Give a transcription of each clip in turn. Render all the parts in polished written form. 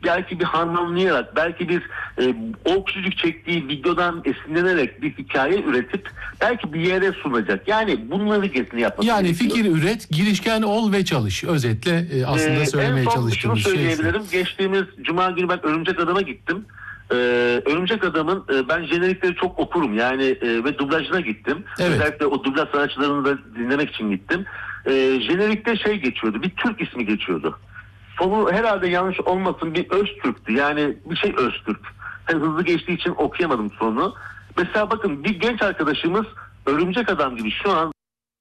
belki bir harmanlayarak, belki bir o küçücük çektiği videodan esinlenerek bir hikaye üretip belki bir yere sunacak. Yani bunları kesin yapması Yani gerekiyor. fikir üret, girişken ol ve çalış. Özetle aslında söylemeye çalıştığımız şey. En son şunu söyleyebilirim. Geçtiğimiz Cuma günü ben Örümcek Adam'a gittim. Örümcek Adam'ın ben jenerikleri çok okurum yani ve dublajına gittim. Evet. Özellikle o dublaj sanatçılarını da dinlemek için gittim. Jenerikte şey geçiyordu, bir Türk ismi geçiyordu. Sonu herhalde yanlış olmasın, bir Öztürk'tü. Yani bir şey Öztürk. Yani hızlı geçtiği için okuyamadım sonunu. Mesela bakın, bir genç arkadaşımız Örümcek Adam gibi şu an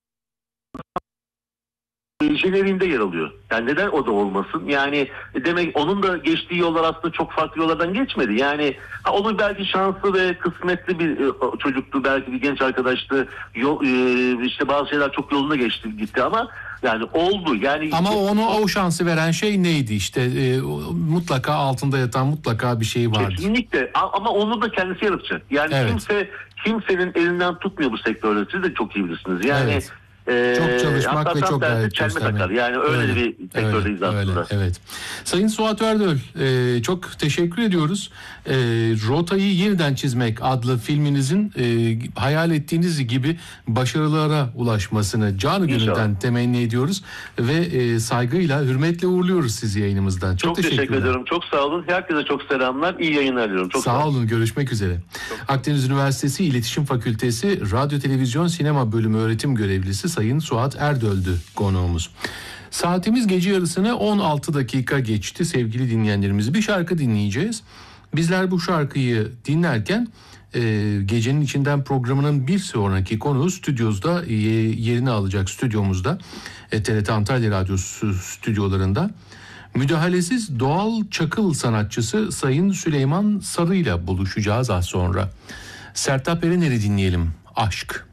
jeneriğinde yer alıyor. Yani neden o da olmasın? Yani demek onun da geçtiği yollar aslında çok farklı yollardan geçmedi. Yani onun belki şanslı ve kısmetli bir çocuktu, belki bir genç arkadaştı. İşte bazı şeyler çok yolunda gitti ama yani oldu. Yani ama ona o şansı veren şey neydi? İşte mutlaka altında yatan mutlaka bir şey vardı. Kesinlikle. Ama onu da kendisi yaratacak. Yani evet. Kimsenin elinden tutmuyor bu sektörde. Siz de çok iyi bilirsiniz. Yani evet. Çok çalışmak ve çok gayret göstermek. Yani öyle bir sektördeyiz aslında. Evet. Sayın Suat Erdöl, çok teşekkür ediyoruz. Rotayı Yeniden Çizmek adlı filminizin hayal ettiğiniz gibi başarılara ulaşmasını canı gönülden temenni ediyoruz ve saygıyla, hürmetle uğurluyoruz sizi yayınımızdan. Çok teşekkür ediyorum. Çok sağ olun. Herkese çok selamlar. İyi yayınlar diliyorum. Çok sağ olun. Görüşmek üzere. Akdeniz Üniversitesi İletişim Fakültesi Radyo Televizyon Sinema Bölümü öğretim görevlisi Sayın Suat Erdöl'dü konuğumuz. Saatimiz gece yarısını 16 dakika geçti sevgili dinleyenlerimiz. Bir şarkı dinleyeceğiz. Bizler bu şarkıyı dinlerken Gecenin İçinden programının bir sonraki konuğu stüdyomuzda yerini alacak, stüdyomuzda TRT Antalya Radyosu stüdyolarında müdahalesiz doğal çakıl sanatçısı Sayın Süleyman Sarı ile buluşacağız az sonra. Sertab Erener'i dinleyelim. Aşk.